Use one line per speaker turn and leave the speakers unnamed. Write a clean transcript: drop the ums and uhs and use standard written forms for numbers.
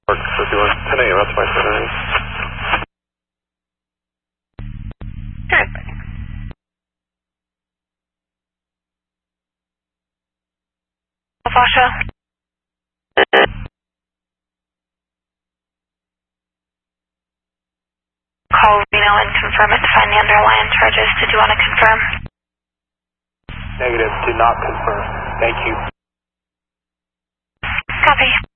Park 51, 10 a.m. That's my center.
Good. Vasha. Call Reno and confirm it to find the underlying charges. Did you want to confirm?
Negative, did not confirm. Thank you.
Copy.